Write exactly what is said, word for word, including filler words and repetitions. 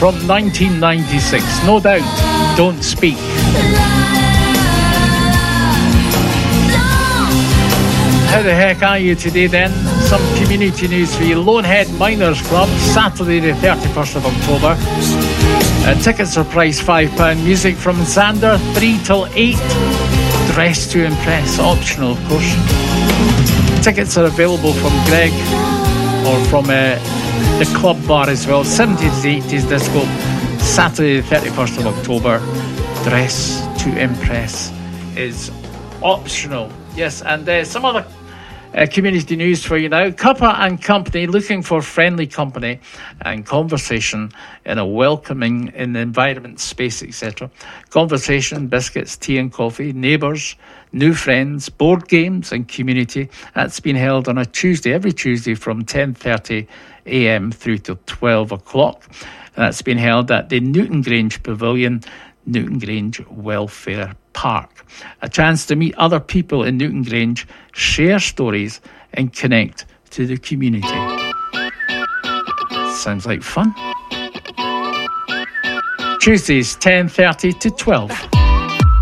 from nineteen ninety-six. No Doubt, Don't Speak. How the heck are you today then? Some community news for you. Lonehead Miners Club, Saturday the thirty-first of October. Uh, tickets are priced five pounds. Music from Xander, three till eight. Dress to impress, optional of course. Tickets are available from Greg or from uh, the club bar as well. seventies, eighties disco, Saturday the thirty-first of October. Dress to impress is optional. Yes, and uh, some other Uh, community news for you now. Cuppa and Company, looking for friendly company and conversation in a welcoming in the environment, space, et cetera. Conversation, biscuits, tea and coffee, neighbours, new friends, board games and community. That's been held on a Tuesday, every Tuesday from ten thirty a m through to twelve o'clock. And that's been held at the Newton Grange Pavilion, Newton Grange Welfare Park. A chance to meet other people in Newton Grange, share stories and connect to the community. Sounds like fun. Tuesdays ten thirty to twelve.